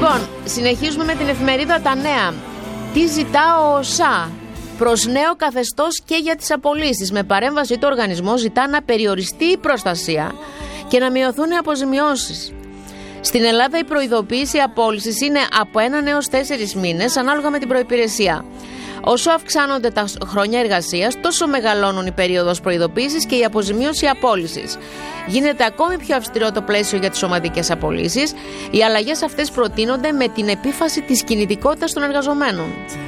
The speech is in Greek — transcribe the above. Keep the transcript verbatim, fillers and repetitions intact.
Λοιπόν, συνεχίζουμε με την εφημερίδα Τα Νέα. Τι ζητά ο ΟΣΑ? Προς νέο καθεστώς και για τις απολύσεις. Με παρέμβαση του οργανισμό ζητά να περιοριστεί η προστασία και να μειωθούν οι αποζημιώσεις. Στην Ελλάδα η προειδοποίηση απόλυσης είναι από έναν έως τέσσερις μήνες ανάλογα με την προϋπηρεσία. Όσο αυξάνονται τα χρόνια εργασίας, τόσο μεγαλώνουν η περίοδος προειδοποίησης και η αποζημίωση απόλυσης. Γίνεται ακόμη πιο αυστηρό το πλαίσιο για τις σωματικές απολύσεις. Οι αλλαγές αυτές προτείνονται με την επίφαση της κινητικότητας των εργαζομένων.